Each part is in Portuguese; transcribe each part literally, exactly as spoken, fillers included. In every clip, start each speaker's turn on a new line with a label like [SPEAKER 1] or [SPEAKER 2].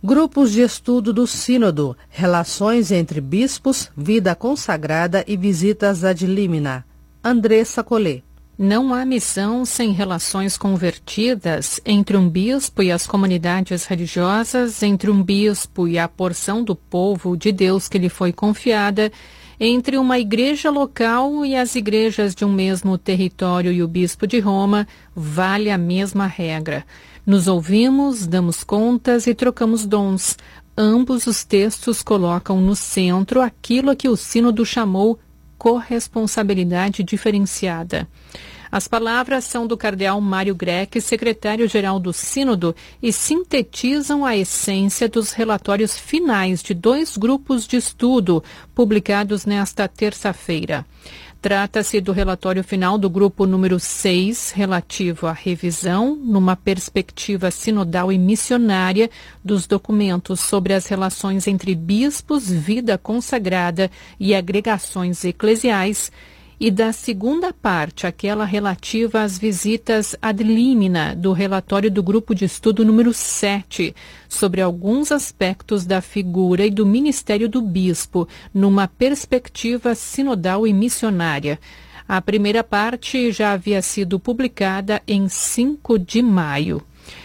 [SPEAKER 1] Grupos de estudo do Sínodo, relações entre bispos, vida consagrada e visitas ad limina. Andressa Collet.
[SPEAKER 2] Não há missão sem relações convertidas entre um bispo e as comunidades religiosas, entre um bispo e a porção do povo de Deus que lhe foi confiada, entre uma igreja local e as igrejas de um mesmo território e o bispo de Roma, vale a mesma regra. Nos ouvimos, damos contas e trocamos dons. Ambos os textos colocam no centro aquilo a que o Sínodo chamou corresponsabilidade diferenciada. As palavras são do cardeal Mário Grech, secretário-geral do Sínodo, e sintetizam a essência dos relatórios finais de dois grupos de estudo publicados nesta terça-feira. Trata-se do relatório final do grupo número seis, relativo à revisão, numa perspectiva sinodal e missionária, dos documentos sobre as relações entre bispos, vida consagrada e agregações eclesiais, e da segunda parte, aquela relativa às visitas ad limina, do relatório do grupo de estudo número sete, sobre alguns aspectos da figura e do ministério do bispo, numa perspectiva sinodal e missionária. A primeira parte já havia sido publicada em cinco de maio.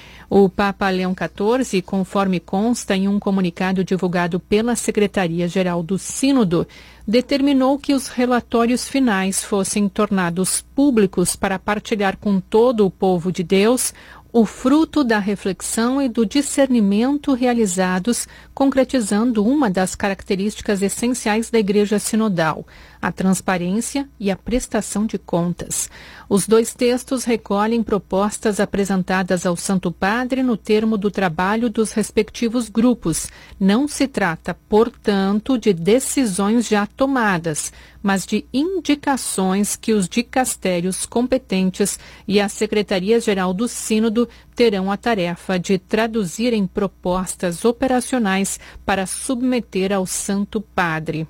[SPEAKER 2] O Papa Leão quatorze, conforme consta em um comunicado divulgado pela Secretaria-Geral do Sínodo, determinou que os relatórios finais fossem tornados públicos para partilhar com todo o povo de Deus o fruto da reflexão e do discernimento realizados, concretizando uma das características essenciais da Igreja Sinodal, a transparência e a prestação de contas. Os dois textos recolhem propostas apresentadas ao Santo Padre no termo do trabalho dos respectivos grupos. Não se trata, portanto, de decisões já tomadas, mas de indicações que os dicastérios competentes e a Secretaria-Geral do Sínodo terão a tarefa de traduzir em propostas operacionais para submeter ao Santo Padre.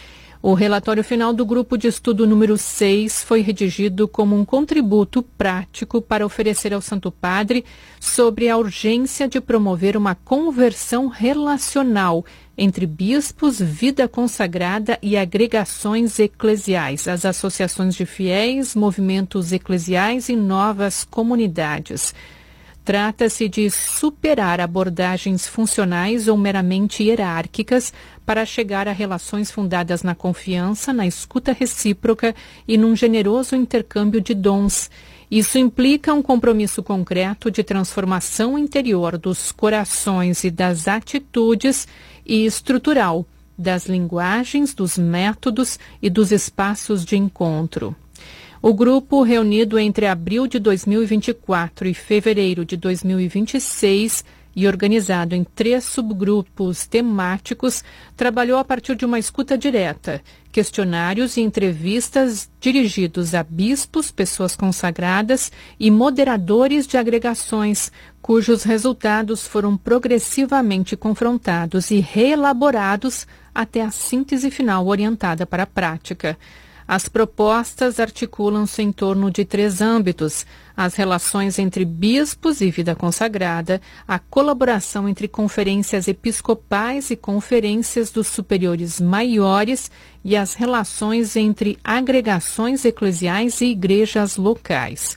[SPEAKER 2] O relatório final do grupo de estudo número seis foi redigido como um contributo prático para oferecer ao Santo Padre sobre a urgência de promover uma conversão relacional entre bispos, vida consagrada e agregações eclesiais, as associações de fiéis, movimentos eclesiais e novas comunidades. Trata-se de superar abordagens funcionais ou meramente hierárquicas para chegar a relações fundadas na confiança, na escuta recíproca e num generoso intercâmbio de dons. Isso implica um compromisso concreto de transformação interior dos corações e das atitudes e estrutural das linguagens, dos métodos e dos espaços de encontro. O grupo, reunido entre abril de dois mil e vinte e quatro e fevereiro de dois mil e vinte e seis e organizado em três subgrupos temáticos, trabalhou a partir de uma escuta direta, questionários e entrevistas dirigidos a bispos, pessoas consagradas e moderadores de agregações, cujos resultados foram progressivamente confrontados e reelaborados até a síntese final orientada para a prática. As propostas articulam-se em torno de três âmbitos: as relações entre bispos e vida consagrada, a colaboração entre conferências episcopais e conferências dos superiores maiores e as relações entre agregações eclesiais e igrejas locais.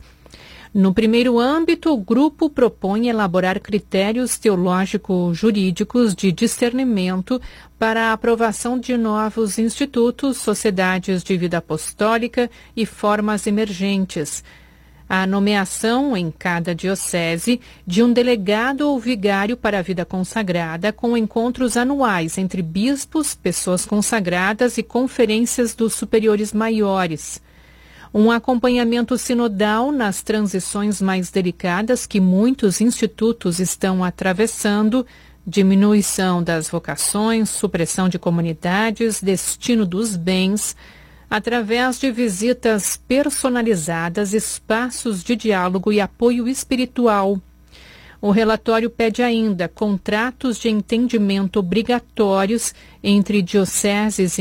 [SPEAKER 2] No primeiro âmbito, o grupo propõe elaborar critérios teológico-jurídicos de discernimento para a aprovação de novos institutos, sociedades de vida apostólica e formas emergentes. A nomeação, em cada diocese, de um delegado ou vigário para a vida consagrada, com encontros anuais entre bispos, pessoas consagradas e conferências dos superiores maiores. Um acompanhamento sinodal nas transições mais delicadas que muitos institutos estão atravessando, diminuição das vocações, supressão de comunidades, destino dos bens, através de visitas personalizadas, espaços de diálogo e apoio espiritual. O relatório pede ainda contratos de entendimento obrigatórios entre dioceses